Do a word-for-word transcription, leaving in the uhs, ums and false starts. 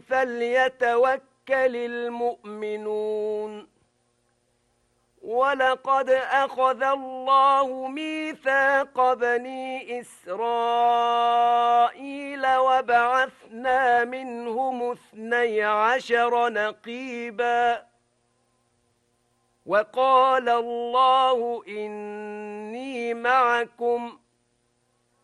فليتوكل المؤمنون. ولقد أخذ الله ميثاق بني إسرائيل وبعثنا منهم اثني عشر نقيبا وقال الله إني معكم